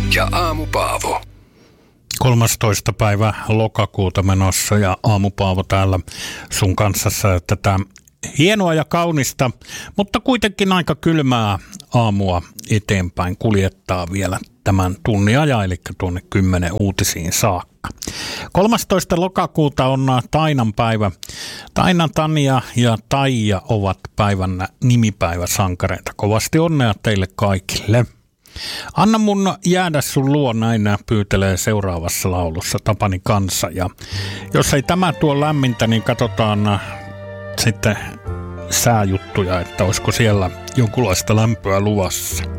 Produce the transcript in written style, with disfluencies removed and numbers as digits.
ja Aamu Paavo. 13. päivä lokakuuta menossa ja Aamu Paavo täällä sun kanssassa. Tätä hienoa ja kaunista, mutta kuitenkin aika kylmää aamua eteenpäin kuljettaa vielä tämän tunnin ajan, eli tuonne 10 uutisiin saakka. 13. lokakuuta on Tainan päivä. Taina, Tania ja Taija ovat päivän nimipäiväsankareita. Kovasti onnea teille kaikille. Anna mun jäädä sun luo, näin pyytelee seuraavassa laulussa Tapani Kansa. Ja jos ei tämä tuo lämmintä, niin katsotaan sitten sääjuttuja, että olisiko siellä jonkunlaista lämpöä luvassa.